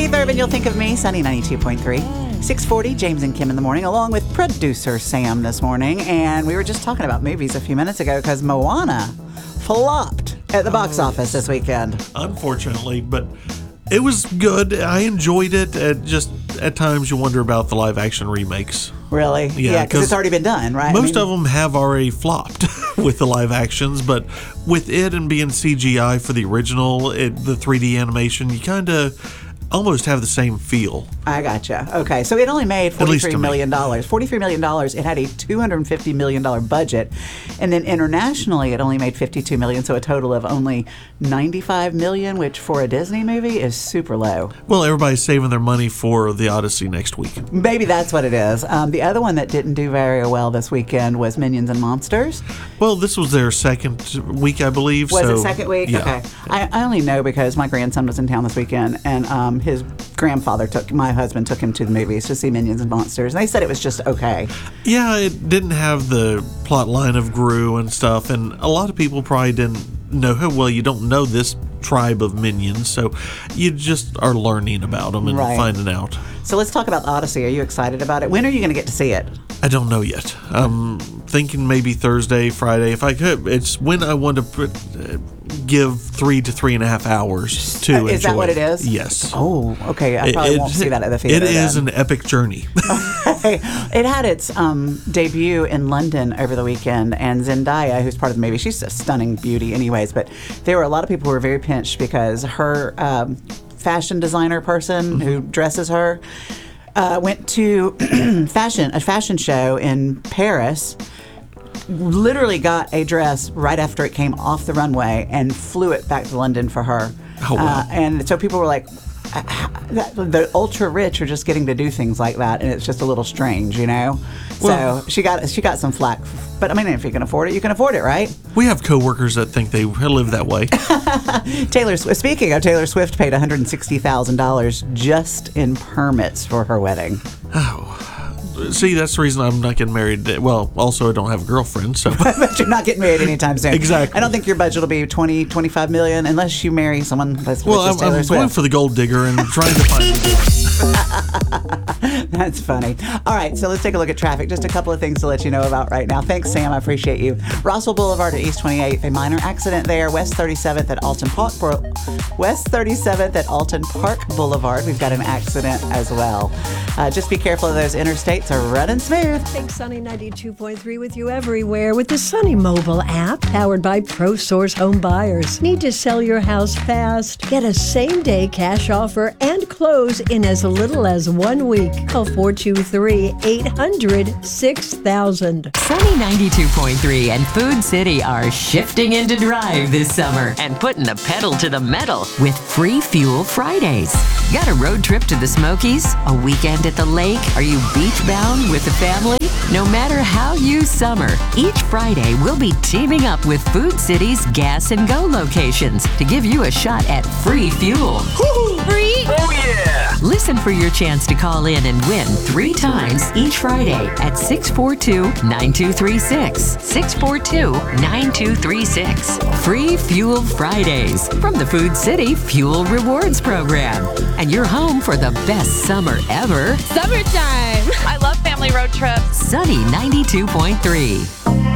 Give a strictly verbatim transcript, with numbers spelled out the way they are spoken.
Keith Urban, you'll think of me, Sunny ninety-two point three. six forty, James and Kim in the morning, along with producer Sam this morning. And we were just talking about movies a few minutes ago because Moana flopped at the box Oh, office this weekend. Unfortunately, but it was good. I enjoyed it. It just at times you wonder about the live action remakes. Really? Yeah, because it's 'cause already been done, right? Most I of them have already flopped with the live actions, but with it and being C G I for the original, it, the three D animation, you kind of almost have the same feel. I gotcha. Okay, so it only made At least forty-three to me. million dollars. forty-three million dollars. It had a two hundred fifty million dollars budget. And then internationally, it only made fifty-two million dollars, so a total of only ninety-five million dollars, which for a Disney movie is super low. Well, everybody's saving their money for the Odyssey next week. Maybe that's what it is. Um, the other one that didn't do very well this weekend was Minions and Monsters. Well, this was their second week, I believe. Was so, it second week? Yeah. Okay. I, I only know because my grandson was in town this weekend, and um, his grandfather took, my husband took him to the movies to see Minions and Monsters, and they said it was just okay. Yeah, it didn't have the plot line of Gru and stuff, and a lot of people probably didn't know how well. You don't know this tribe of minions, so you just are learning about them and Right. finding out. So let's talk about Odyssey. Are you excited about it? When are you going to get to see it? I don't know yet. I'm thinking maybe Thursday, Friday, if I could. It's when I want to put, uh, give three to three and a half hours to Uh, enjoy. is that what it is? Yes. Oh, okay. I probably It- won't it- see that at the theater. It is then. an epic journey. It had its um, debut in London over the weekend, and Zendaya, who's part of the movie, she's a stunning beauty anyways, but there were a lot of people who were very pinched because her um, fashion designer person who dresses her uh, went to fashion a fashion show in Paris, literally got a dress right after it came off the runway and flew it back to London for her. Oh, wow. Uh, and so people were like, that, the ultra rich are just getting to do things like that, and it's just a little strange, you know. Well- so she got she got some flack, but I mean, if you can afford it, you can afford it, right? We have coworkers that think they live that way. Taylor Swift. Speaking of Taylor Swift, paid one hundred sixty thousand dollars just in permits for her wedding. See, that's the reason I'm not getting married. Well, also I don't have a girlfriend, so But you're not getting married anytime soon. Exactly. I don't think your budget will be twenty, twenty-five million unless you marry someone that's well, rich as I'm, Taylor I'm Swift. going for the gold digger and trying to find the That's funny. All right, so let's take a look at traffic. Just a couple of things to let you know about right now. Thanks, Sam. I appreciate you. Rossville Boulevard at East twenty-eighth. A minor accident there. West thirty-seventh at Alton Park. West thirty-seventh at Alton Park Boulevard. We've got an accident as well. Uh, just be careful of those interstates are running smooth. Take Sunny ninety-two point three with you everywhere with the Sunny mobile app powered by ProSource Home Buyers. Need to sell your house fast? Get a same-day cash offer and close in as little as one week. Call four two three, eight hundred, six thousand. Sunny ninety-two point three and Food City are shifting into drive this summer and putting the pedal to the metal with Free Fuel Fridays. Got a road trip to the Smokies? A weekend at the lake? Are you beach bound with the family? No matter how you summer, each Friday we'll be teaming up with Food City's Gas and Go locations to give you a shot at free fuel. Free? Oh, yeah! Listen for your chance to call in and win three times each Friday at six four two, nine two three six. six four two, nine two three six. Free Fuel Fridays from the Food City Fuel Rewards Program. And you're home for the best summer ever. Summertime. I love family road trips. Sunny ninety-two point three.